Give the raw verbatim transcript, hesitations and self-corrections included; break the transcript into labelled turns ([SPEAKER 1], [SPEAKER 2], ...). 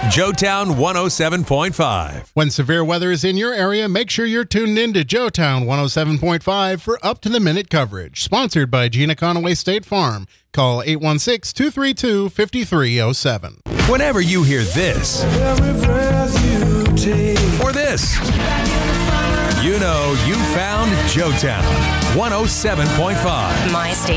[SPEAKER 1] Joetown one oh seven point five.
[SPEAKER 2] When severe weather is in your area, make sure you're tuned in to Joetown one oh seven point five for up-to-the-minute coverage. Sponsored by Gina Conaway State Farm. Call eight one six, two three two, five three zero seven.
[SPEAKER 1] Whenever you hear this or this, you know you found Joetown one oh seven point five.
[SPEAKER 3] My station.